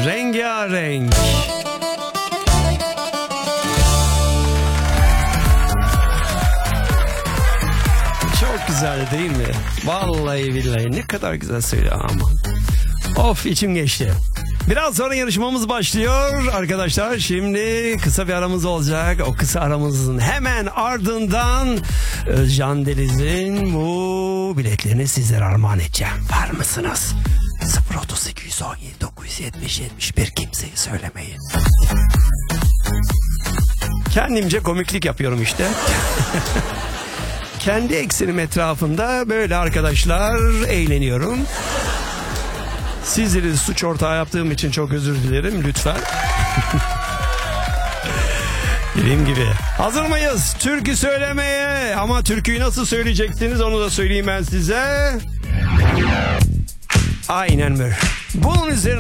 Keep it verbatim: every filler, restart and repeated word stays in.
Rengarenk. Çok güzel değil mi? Vallahi billahi ne kadar güzel söylüyor ama. Of, içim geçti. Biraz sonra yarışmamız başlıyor arkadaşlar. Şimdi kısa bir aramız olacak. O kısa aramızın hemen ardından Özcan Deniz'in bu biletlerini sizlere armağan edeceğim. Var mısınız? sıfır otuz iki yüz on yedi dokuz yüz yetmiş yetmiş bir, kimseyi söylemeyin. Kendimce komiklik yapıyorum işte. Kendi eksenim etrafında böyle arkadaşlar eğleniyorum. Sizleri suç ortağı yaptığım için çok özür dilerim lütfen. Dediğim gibi. Hazır mıyız türkü söylemeye? Ama türküyü nasıl söyleyeceksiniz onu da söyleyeyim ben size. Aynen böyle. Bunun üzerine